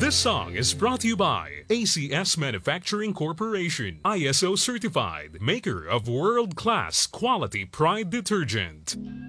This song is brought to you by ACS Manufacturing Corporation, ISO certified, maker of world-class quality Pride detergent.